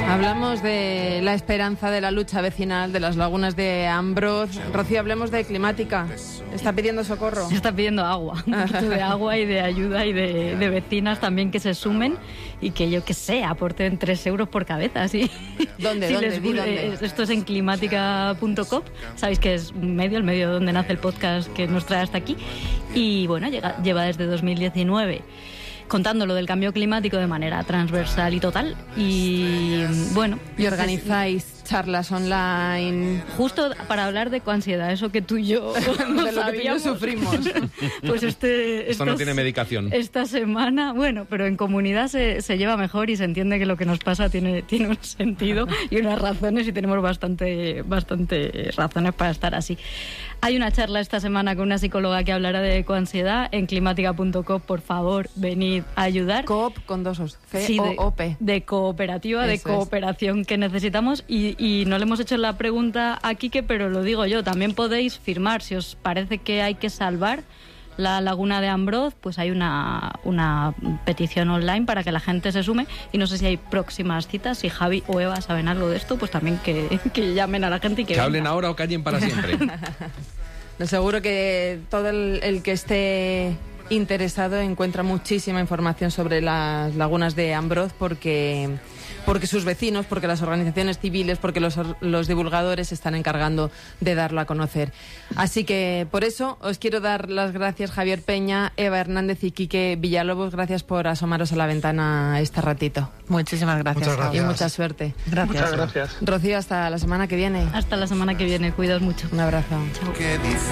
Hablamos de la esperanza de la lucha vecinal de las lagunas de Ambroz. Rocío, hablemos de Climática. ¿Está pidiendo socorro? Está pidiendo agua, un poquito de agua y de ayuda y de vecinas también que se sumen y que, yo que sé, aporten 3 euros por cabeza. ¿Sí? ¿Dónde? ¿Dónde? Esto es en climática.com. Sabéis que es el medio donde nace el podcast que nos trae hasta aquí. Y bueno, lleva desde 2019 contando lo del cambio climático de manera transversal y total. Y bueno... ¿Y organizáis charlas online? Justo para hablar de ecoansiedad, eso que tú y yo de lo que tú y yo sufrimos. Pues esto no tiene medicación. Esta semana, bueno, pero en comunidad se lleva mejor y se entiende que lo que nos pasa tiene un sentido y unas razones, y tenemos bastante razones para estar así. Hay una charla esta semana con una psicóloga que hablará de ecoansiedad en climática.com. Por favor, venid a ayudar. Coop con 2 O's. C-O-O-P. De cooperativa, de cooperación que necesitamos. Y no le hemos hecho la pregunta a Quique, pero lo digo yo. También podéis firmar, si os parece que hay que salvar la laguna de Ambroz, pues hay una petición online para que la gente se sume, y no sé si hay próximas citas. Si Javi o Eva saben algo de esto, pues también que llamen a la gente y que hablen ahora o callen para siempre. Seguro que todo el que esté interesado encuentra muchísima información sobre las lagunas de Ambroz, porque sus vecinos, porque las organizaciones civiles, porque los divulgadores se están encargando de darlo a conocer. Así que por eso os quiero dar las gracias, Javier Peña, Eva Hernández y Quique Villalobos. Gracias por asomaros a la ventana este ratito. Muchísimas gracias. Muchas gracias. Y mucha suerte. Gracias. Muchas gracias. Rocío, hasta la semana que viene. Hasta la semana que viene. Cuidaos mucho. Un abrazo. Chao.